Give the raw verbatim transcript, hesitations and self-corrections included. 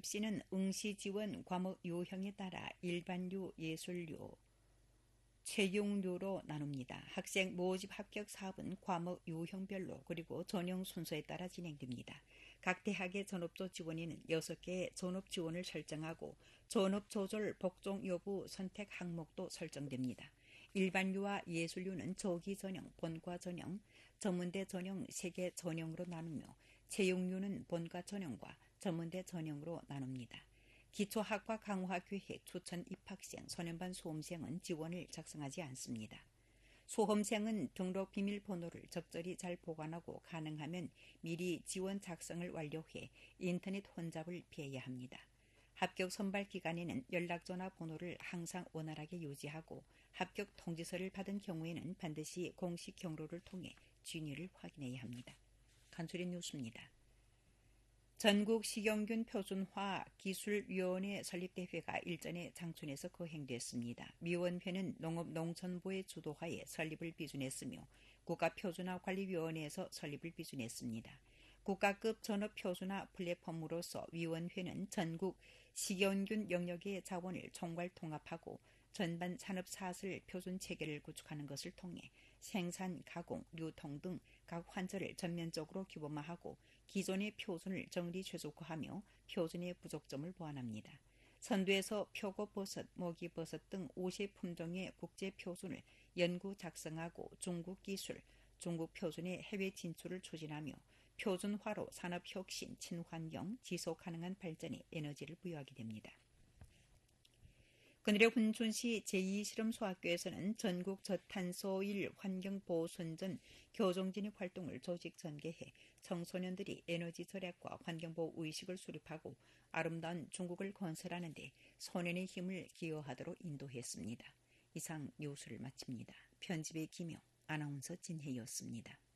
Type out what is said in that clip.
입시는 응시 지원 과목 유형에 따라 일반류, 예술류, 채용류로 나눕니다. 학생 모집 합격 사업은 과목 유형별로 그리고 전형 순서에 따라 진행됩니다. 각 대학의 전업조 지원위는 여섯 개의 전업 지원을 설정하고 전업 조절 복종 여부 선택 항목도 설정됩니다. 일반류와 예술류는 조기 전형, 본과 전형, 전문대 전형 세 개 전형으로 나누며 채용류는 본과 전형과 전문대 전형으로 나눕니다. 기초학과 강화 계획 추천 입학생, 소년반 수험생은 지원을 작성하지 않습니다. 수험생은 등록 비밀번호를 적절히 잘 보관하고 가능하면 미리 지원 작성을 완료해 인터넷 혼잡을 피해야 합니다. 합격 선발 기간에는 연락전화 번호를 항상 원활하게 유지하고 합격 통지서를 받은 경우에는 반드시 공식 경로를 통해 진위를 확인해야 합니다. 간추린 뉴스입니다. 전국 식용균 표준화 기술위원회 설립대회가 일전에 장춘에서 거행됐습니다. 위원회는 농업농촌부의 주도하에 설립을 비준했으며 국가표준화관리위원회에서 설립을 비준했습니다. 국가급 전업표준화 플랫폼으로서 위원회는 전국 식용균 영역의 자원을 총괄 통합하고 전반 산업사슬 표준 체계를 구축하는 것을 통해 생산, 가공, 유통 등 각 환자를 전면적으로 규범화하고 기존의 표준을 정리 최소화하며 표준의 부족점을 보완합니다. 선두에서 표고버섯, 모기버섯 등 오십 품종의 국제 표준을 연구 작성하고 중국 기술, 중국 표준의 해외 진출을 추진하며 표준화로 산업혁신, 친환경, 지속가능한 발전에 에너지를 부여하게 됩니다. 그날의 훈춘시 제이 실험소학교에서는 전국 저탄소일 환경보호선전 교정진입 활동을 조직 전개해 청소년들이 에너지 절약과 환경보호 의식을 수립하고 아름다운 중국을 건설하는 데 소년의 힘을 기여하도록 인도했습니다. 이상 뉴스를 마칩니다. 편집의 김영, 아나운서 진혜였습니다.